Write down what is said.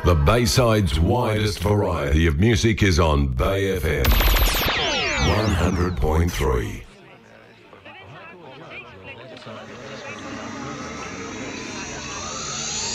The Bayside's widest variety of music is on Bay FM 100.3.